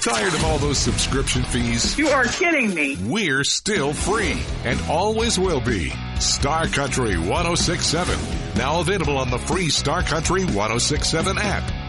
Tired of all those subscription fees? You are kidding me. We're still free and always will be. Star Country 106.7. Now available on the free Star Country 106.7 app.